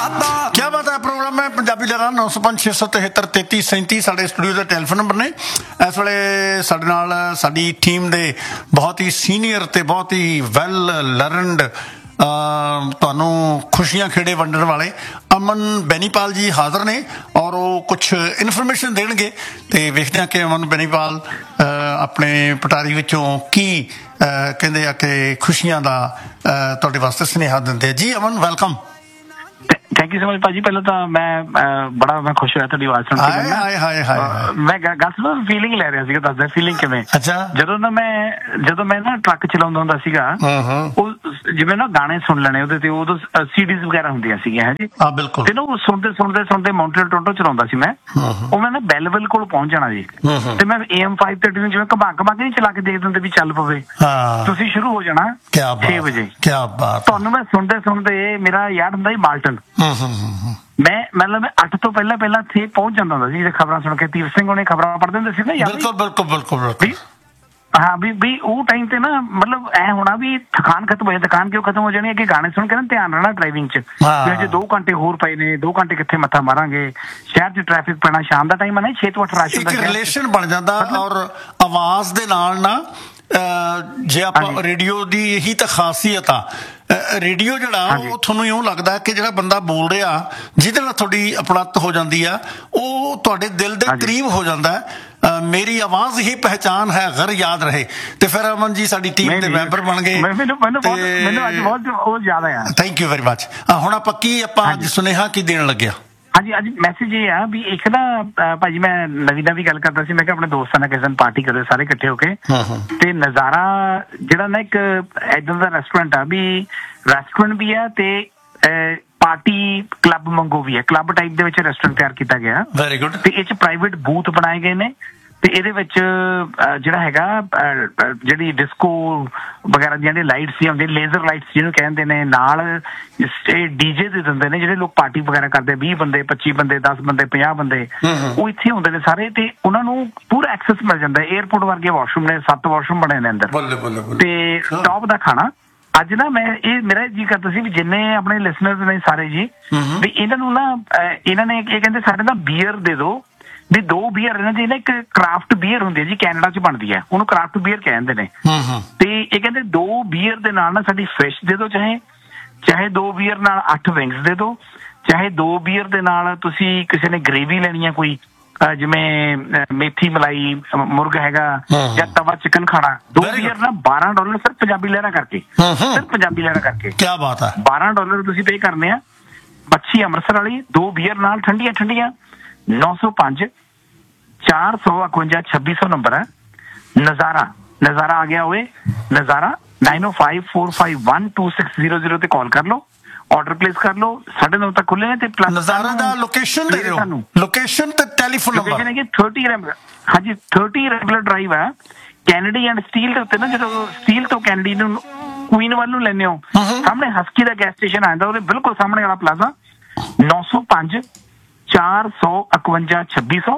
क्या बात है। प्रोग्राम है पंजाबी लहरां 905 673 33 37 ਸਾਡੇ ਸਟੂਡੀਓ ਦਾ ਟੈਲੀਫੋਨ ਨੰਬਰ ਨੇ। ਇਸ ਵੇਲੇ ਸਾਡੇ ਨਾਲ ਸਾਡੀ ਟੀਮ ਦੇ ਬਹੁਤ ਹੀ ਸੀਨੀਅਰ ਤੇ ਬਹੁਤ ਹੀ ਵੈਲ ਲਰਨਡ ਤੁਹਾਨੂੰ ਖੁਸ਼ੀਆਂ ਖੇੜੇ ਵੰਡਣ ਵਾਲੇ ਅਮਨ ਬੈਨੀਪਾਲ ਜੀ ਹਾਜ਼ਰ ਨੇ ਔਰ ਉਹ ਕੁਛ ਇਨਫੋਰਮੇਸ਼ਨ ਦੇਣਗੇ ਤੇ ਵੇਖਦੇ ਹਾਂ ਕਿ ਅਮਨ ਬੈਨੀਪਾਲ ਆਪਣੇ ਪਟਾਰੀ ਵਿੱਚੋਂ ਕੀ ਕਹਿੰਦੇ ਆ ਕਿ ਖੁਸ਼ੀਆਂ ਦਾ ਤੁਹਾਡੇ ਵਾਸਤੇ ਸੁਨੇਹਾ ਦਿੰਦੇ ਆ। ਜੀ ਅਮਨ welcome. Thank you so much भाजी। पहले तो मैं बड़ा खुश होया तुहाडी आवाज़ सुन के। मैं गल सुनो फीलिंग ले रहा सीगा, दसदा फीलिंग किवें। अच्छा ਜਦੋਂ ਮੈਂ ਨਾ ਟਰੱਕ ਚਲਾਉਂਦਾ ਹੁੰਦਾ ਸੀਗਾ ਉਹ ਜਿਵੇਂ ਨਾ ਗਾਣੇ ਸੁਣ ਲੈਣੇ ਉਹਦੇ ਤੇ ਉਦੋਂ ਸੀਡੀਜ਼ ਵਗੈਰਾ ਹੁੰਦੀਆਂ ਸੀਗੀਆਂ ਹੈ ਜੀ। ਹਾਂ ਬਿਲਕੁਲ। ਤੇ ਨਾ ਉਹ ਸੁਣਦੇ ਮੌਂਟਰੀਅਲ ਟੋਰਾਂਟੋ ਚਲਾਉਂਦਾ ਸੀ ਮੈਂ। ਉਹ ਮੈਂ ਨਾ ਬੈਲਵਿਲ ਕੋਲ ਪਹੁੰਚ ਜਾਣਾ ਜੀ ਤੇ ਮੈਂ AM5 ਤੇ ਜਿਵੇਂ ਘਮਾ ਕੇ ਨਹੀਂ ਚਲਾ ਕੇ ਦੇਖ ਦਿੰਦੇ ਵੀ ਚੱਲ ਪਵੇ, ਤੁਸੀਂ ਸ਼ੁਰੂ ਹੋ ਜਾਣਾ 6 ਵਜੇ। ਕੀ ਬਾਤ। ਤੁਹਾਨੂੰ ਮੈਂ ਸੁਣਦੇ ਮੇਰਾ ਯਾਦ ਹੁੰਦਾ ਸੀ ਮਾਲਟਨ। ਮੈਂ ਮਤਲਬ 8 ਤੋਂ ਪਹਿਲਾਂ ਇੱਥੇ ਪਹੁੰਚ ਜਾਂਦਾ ਹੁੰਦਾ ਸੀ ਖਬਰਾਂ ਸੁਣ ਕੇ। ਤੀਰ ਸਿੰਘ ਉਹਨੇ ਖਬਰਾਂ ਪੜ੍ਹਦੇ ਹੁੰਦੇ ਸੀ ਨਾ ਯਾਰ। ਬਿਲਕੁਲ। ਹਾਂ ਵੀ ਉਹ ਟਾਈਮ ਤੇ ਨਾ ਮਤਲਬ ਐ ਹੋਣਾ ਵੀ ਥਕਾਨ ਖਤਮ ਹੋ ਜਾਣੀ। ਥਕਾਨ ਕਿਉਂ ਖਤਮ ਹੋ ਜਾਣੀ ਹੈ ਕਿ ਗਾਣੇ ਸੁਣ ਕੇ ਨਾ ਧਿਆਨ ਰਹਿਣਾ ਡਰਾਈਵਿੰਗ ਚ ਵੀ ਅਜੇ 2 ਘੰਟੇ ਹੋਰ ਪਏ ਨੇ, 2 ਘੰਟੇ ਕਿੱਥੇ ਮੱਥਾ ਮਾਰਾਂਗੇ, ਸ਼ਹਿਰ ਚ ਟ੍ਰੈਫਿਕ ਪੈਣਾ, ਸ਼ਾਮ ਦਾ ਟਾਈਮ ਹੈ ਨਾ 6 ਤੋਂ 8 ਰਸ਼ ਹੁੰਦਾ। ਰਿਲੇਸ਼ਨ ਬਣ ਜਾਂਦਾ ਔਰ ਆਵਾਜ਼ ਦੇ ਨਾਲ ਨਾ ਜੇ ਆਪਾਂ ਰੇਡੀਓ ਦੀ ਇਹੀ ਤਾਂ ਖਾਸੀਅਤ ਆ। ਰੇਡੀਓ ਜਿਹੜਾ ਉਹ ਤੁਹਾਨੂੰ ਇਉਂ ਲੱਗਦਾ ਕਿ ਜਿਹੜਾ ਬੰਦਾ ਬੋਲ ਰਿਹਾ ਜਿਹਦੇ ਨਾਲ ਤੁਹਾਡੀ ਅਪਣਤ ਹੋ ਜਾਂਦੀ ਆ ਉਹ ਤੁਹਾਡੇ ਦਿਲ ਦੇ ਕਰੀਬ ਹੋ ਜਾਂਦਾ ਹੈ। ਮੇਰੀ ਆਵਾਜ਼ ਹੀ ਪਹਿਚਾਨ ਹੈ ਘਰ ਯਾਦ ਰਹੇ। ਤੇ ਫਿਰ ਅਮਨ ਜੀ ਸਾਡੀ ਟੀਮ ਦੇ ਮੈਂਬਰ ਬਣ ਗਏ। ਮੈਨੂੰ ਅੱਜ ਬਹੁਤ ਜ਼ਿਆਦਾ ਆ। Thank you very much. ਹੁਣ ਆਪਾਂ ਅੱਜ ਸੁਨੇਹਾ ਕੀ ਦੇਣ ਲੱਗਿਆ? ਹਾਂਜੀ ਅੱਜ ਮੈਸੇਜ ਇਹ ਆ ਵੀ ਇੱਕ ਨਾ ਭਾਜੀ ਮੈਂ ਨਵੀਂ ਦਾ ਵੀ ਗੱਲ ਕਰਦਾ ਸੀ। ਮੈਂ ਕਿਹਾ ਆਪਣੇ ਦੋਸਤਾਂ ਨਾਲ ਕਿਸੇ ਦਿਨ ਪਾਰਟੀ ਕਰੇ ਸਾਰੇ ਇਕੱਠੇ ਹੋ ਕੇ। ਤੇ ਨਜ਼ਾਰਾ ਜਿਹੜਾ ਨਾ ਇੱਕ ਏਦਾਂ ਦਾ ਰੈਸਟੋਰੈਂਟ ਆ ਵੀ ਰੈਸਟੋਰੈਂਟ ਵੀ ਆ ਤੇ ਪਾਰਟੀ ਕਲੱਬ ਮੰਗੋ ਵੀ ਹੈ। ਕਲੱਬ ਟਾਈਪ ਦੇ ਵਿੱਚ ਰੈਸਟੋਰੈਂਟ ਤਿਆਰ ਕੀਤਾ ਗਿਆ। Very good. ਤੇ ਇਹ 'ਚ ਪ੍ਰਾਈਵੇਟ ਬੂਥ ਬਣਾਏ ਗਏ ਨੇ ਤੇ ਇਹਦੇ ਵਿੱਚ ਜਿਹੜਾ ਹੈਗਾ ਜਿਹੜੀ ਡਿਸਕੋ ਵਗੈਰਾ ਦੀਆਂ ਲਾਈਟਸ ਦੀਆਂ ਹੁੰਦੀਆਂ, ਲੇਜ਼ਰ ਲਾਈਟਸ ਜਿਹਨੂੰ ਕਹਿੰਦੇ ਨੇ, ਨਾਲ ਡੀਜੇ ਦੇ ਦਿੰਦੇ ਨੇ। ਜਿਹੜੇ ਲੋਕ ਪਾਰਟੀ ਵਗੈਰਾ ਕਰਦੇ 20 ਬੰਦੇ 25 ਬੰਦੇ 10 ਬੰਦੇ 50 ਬੰਦੇ ਉਹ ਇੱਥੇ ਹੁੰਦੇ ਨੇ ਸਾਰੇ ਤੇ ਉਹਨਾਂ ਨੂੰ ਪੂਰਾ ਐਕਸੈਸ ਮਿਲ ਜਾਂਦਾ। 에어ਪੋਰਟ ਵਰਗੇ ਵਾਸ਼ਰੂਮ ਨੇ, 7 ਵਾਸ਼ਰੂਮ ਬਣੇ ਨੇ ਅੰਦਰ ਤੇ ਟੌਪ ਦਾ ਖਾਣਾ। ਅੱਜ ਨਾ ਮੈਂ ਮੇਰਾ ਜੀ ਕਰਦਾ ਸੀ ਵੀ ਜਿੰਨੇ ਆਪਣੇ ਲਿਸਨਰਸ ਨੇ ਸਾਰੇ ਜੀ ਵੀ ਇਹਨਾਂ ਨੂੰ ਨਾ ਇਹਨਾਂ ਨੇ ਇਹ ਕਹਿੰਦੇ ਸਾਡੇ ਨਾਲ ਬੀਅਰ ਦੇ ਦਿਓ ਵੀ 2 ਬੀਅਰ ਇਹਨਾਂ ਦੀ ਨਾ ਇੱਕ ਕਰਾਫਟ ਬੀਅਰ ਹੁੰਦੀ ਹੈ ਜੀ, ਕੈਨੇਡਾ ਚ ਬਣਦੀ ਹੈ, ਉਹਨੂੰ ਕਰਾਫਟ ਬੀਅਰ ਕਹਿੰਦੇ ਨੇ। ਤੇ ਇਹ ਕਹਿੰਦੇ 2 ਬੀਅਰ ਦੇ ਨਾਲ ਨਾ ਸਾਡੀ ਫਿਸ਼ ਦੇ ਦਿਓ, ਚਾਹੇ 2 ਬੀਅਰ ਨਾਲ 8 ਵਿੰਗਸ ਦੇ ਦਿਓ, ਚਾਹੇ 2 ਬੀਅਰ ਦੇ ਨਾਲ ਤੁਸੀਂ ਕਿਸੇ ਨੇ ਗ੍ਰੇਵੀ ਲੈਣੀ ਹੈ ਕੋਈ ਜਿਵੇਂ ਮੇਥੀ ਮਲਾਈ ਮੁਰਗਾ ਹੈਗਾ ਜਾਂ ਤਵਾ ਚਿਕਨ ਖਾਣਾ। 2 ਬੀਅਰ ਨਾ $12 ਸਿਰਫ ਪੰਜਾਬੀ ਲਹਿਰਾਂ ਕਰਕੇ। ਸਿਰਫ ਪੰਜਾਬੀ ਲਹਿਰਾਂ ਕਰਕੇ। ਕੀ ਬਾਤ ਹੈ। $12 ਤੁਸੀਂ ਪੇ ਕਰਨੇ ਆ। ਮੱਛੀ ਅੰਮ੍ਰਿਤਸਰ ਵਾਲੀ 2 ਬੀਅਰ ਨਾਲ ਠੰਡੀਆਂ 905 451 2600 ਨੰਬਰ ਹੈ। ਨਜ਼ਾਰਾ ਆ ਗਿਆ ਹੋਏ ਨਜ਼ਾਰਾ 9054512600 ਤੇ ਕਾਲ ਕਰ ਲਓ, ਆਰਡਰ ਪਲੇਸ ਕਰ ਲਓ। 9:30 ਤੱਕ ਖੁੱਲੇ ਨੇ ਤੇ ਪਲੱਸ ਨਜ਼ਾਰਾ ਦਾ ਲੋਕੇਸ਼ਨ ਦੇ ਦਿਓ, ਲੋਕੇਸ਼ਨ ਤੇ ਟੈਲੀਫੋਨ ਨੰਬਰ ਹੈ ਕਿ 30 ਰੈਗੂਲਰ ਡਰਾਈਵ ਹੈ ਕੈਨੇਡੀ ਐਂਡ ਸਟੀਲ ਦੇ ਉੱਤੇ ਨਾ। ਜਦੋਂ ਸਟੀਲ ਤੋਂ ਕੈਨੇਡੀ ਨੂੰ ਕੁਈਨ ਵੱਲ ਨੂੰ ਲੈਂਦੇ ਹੋ ਸਾਹਮਣੇ ਹਸਕੀ ਦਾ ਗੈਸ ਸਟੇਸ਼ਨ ਆਉਂਦਾ, ਉਹਦੇ ਬਿਲਕੁਲ ਸਾਹਮਣੇ ਵਾਲਾ ਪਲਾਜ਼ਾ 905 451 2600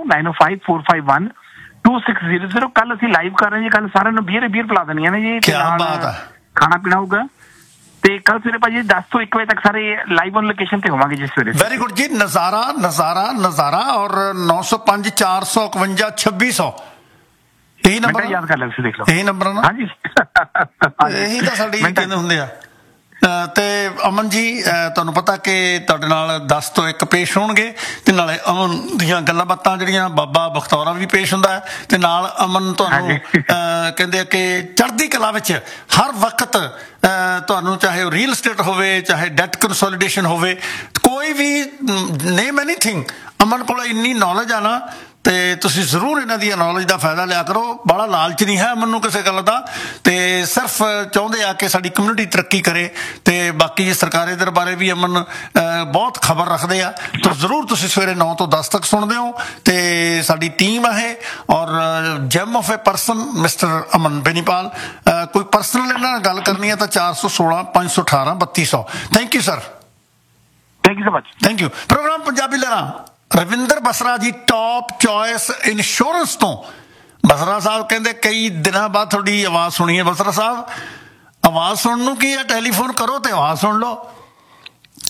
9054512600। ਕੱਲ ਅਸੀਂ ਲਾਈਵ ਕਰ ਰਹੇ ਜੀ। ਕੱਲ ਸਾਰਿਆਂ ਨੂੰ ਬੀਅਰ ਪਿਲਾ ਦੇਣੀਆਂ ਨੇ ਜੀ। ਖਾਣਾ ਪੀਣਾ ਹੋਊਗਾ ਤੇ ਕੱਲ ਸਵੇਰੇ ਭਾਜੀ 10 ਤੋਂ 1 ਵਜੇ ਤੱਕ ਸਾਰੇ ਲਾਈਵ ਔਨ ਲੋਕੇਸ਼ਨ ਤੇ ਹੋਵਾਂਗੇ ਜੀ ਸਵੇਰੇ। ਵੈਰੀ ਗੁੱਡ ਜੀ। ਨਜ਼ਾਰਾ ਔਰ 905 451 2600 ਇਹੀ ਨੰਬਰ ਯਾਦ ਕਰ ਲਿਆ ਤੁਸੀਂ, ਦੇਖ ਲਓ ਇਹੀ ਨੰਬਰ ਨਾ। ਹਾਂਜੀ ਇਹੀ ਤਾਂ ਸਾਡੀ ਕਹਿੰਦੇ ਹੁੰਦੇ ਆ। ਤੇ ਅਮਨ ਜੀ ਤੁਹਾਨੂੰ ਪਤਾ ਕਿ ਤੁਹਾਡੇ ਨਾਲ 10 ਤੋਂ 1 ਪੇਸ਼ ਹੋਣਗੇ ਤੇ ਨਾਲੇ ਅਮਨ ਦੀਆਂ ਗੱਲਾਂ ਬਾਤਾਂ ਜਿਹੜੀਆਂ ਬਾਬਾ ਬਖਤੌਰਾ ਵੀ ਪੇਸ਼ ਹੁੰਦਾ ਤੇ ਨਾਲ ਅਮਨ ਤੁਹਾਨੂੰ ਕਹਿੰਦੇ ਆ ਕਿ ਚੜ੍ਹਦੀ ਕਲਾ ਵਿੱਚ ਹਰ ਵਕਤ ਤੁਹਾਨੂੰ ਚਾਹੇ ਉਹ ਰੀਅਲ estate ਹੋਵੇ, ਚਾਹੇ ਡੈਟ ਕੰਸੋਲੀਡੇਸ਼ਨ ਹੋਵੇ, ਕੋਈ ਵੀ ਨੇਮ ਐਨੀਥਿੰਗ, ਅਮਨ ਕੋਲ ਇੰਨੀ ਨੌਲੇਜ ਆ ਨਾ ਤੇ ਤੁਸੀਂ ਜ਼ਰੂਰ ਇਹਨਾਂ ਦੀ ਨੌਲੇਜ ਦਾ ਫਾਇਦਾ ਲਿਆ ਕਰੋ। ਬੜਾ ਲਾਲਚ ਨਹੀਂ ਹੈ ਮੈਨੂੰ ਕਿਸੇ ਗੱਲ ਦਾ ਤੇ ਸਿਰਫ ਚਾਹੁੰਦੇ ਆ ਕਿ ਸਾਡੀ ਕਮਿਊਨਿਟੀ ਤਰੱਕੀ ਕਰੇ ਤੇ ਬਾਕੀ ਸਰਕਾਰੀ ਦਰਬਾਰੇ ਵੀ ਅਮਨ ਬਹੁਤ ਖਬਰ ਰੱਖਦੇ ਆ। ਤਾਂ ਜ਼ਰੂਰ ਤੁਸੀਂ ਸਵੇਰੇ 9 ਤੋਂ 10 ਤੱਕ ਸੁਣਦੇ ਹੋ ਤੇ ਸਾਡੀ ਟੀਮ ਹੈ ਔਰ jam of A person mister ਅਮਨ ਬੈਨੀਪਾਲ। ਕੋਈ ਪਰਸਨਲ ਇਹਨਾਂ ਨਾਲ ਗੱਲ ਕਰਨੀ ਹੈ ਤਾਂ 416 518 3200। Thank you sir. Thank you so much. Thank you. Programme Punjabi ਲਹਿਰਾਂ ਰਵਿੰਦਰ ਬਸਰਾ ਜੀ ਟੌਪ ਚੋਇਸ ਇੰਸ਼ੋਰੈਂਸ ਤੋਂ। ਬਸਰਾ ਸਾਹਿਬ ਕਹਿੰਦੇ ਕਈ ਦਿਨਾਂ ਬਾਅਦ ਤੁਹਾਡੀ ਆਵਾਜ਼ ਸੁਣੀ ਹੈ। ਬਸਰਾ ਸਾਹਿਬ ਆਵਾਜ਼ ਸੁਣਨ ਨੂੰ ਕੀ ਹੈ, ਟੈਲੀਫੋਨ ਕਰੋ ਤੇ ਆਵਾਜ਼ ਸੁਣ ਲਓ।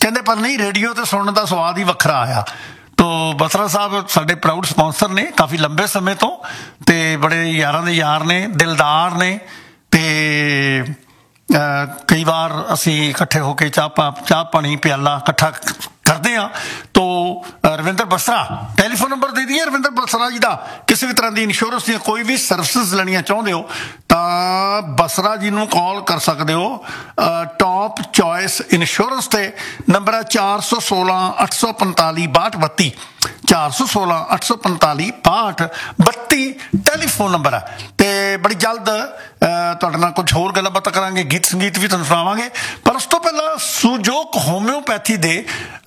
ਕਹਿੰਦੇ ਪਰ ਨਹੀਂ, ਰੇਡੀਓ ਤੇ ਸੁਣਨ ਦਾ ਸਵਾਦ ਹੀ ਵੱਖਰਾ ਆਇਆ। ਤੋ ਬਸਰਾ ਸਾਹਿਬ ਸਾਡੇ ਪ੍ਰਾਊਡ ਸਪਾਂਸਰ ਨੇ ਕਾਫੀ ਲੰਬੇ ਸਮੇਂ ਤੋਂ, ਤੇ ਬੜੇ ਯਾਰਾਂ ਦੇ ਯਾਰ ਨੇ, ਦਿਲਦਾਰ ਨੇ, ਤੇ ਕਈ ਵਾਰ ਅਸੀਂ ਇਕੱਠੇ ਹੋ ਕੇ ਚਾਹ ਪਾਣੀ ਪਿਆਲਾ ਇਕੱਠਾ ਕਰਦੇ ਹਾਂ। तो रविंदर बसरा टैलीफोन नंबर दे दिए रविंदर बसरा जी का, किसी भी तरह की इंश्योरेंस दी कोई भी सर्विस लेनिया चाहते हो तो बसरा जी नूं कॉल कर सकते हो। टॉप चॉइस इंश्योरेंस ते नंबर है 416 845 6232 416 845 6232 टैलीफोन नंबर है। तो बड़ी जल्द तुहाडे नाल कुछ होर गल्लां बातां करांगे, गीत संगीत भी तुहानूं सुणावांगे, पर उस तो पहला सुजोक होम्योपैथी दे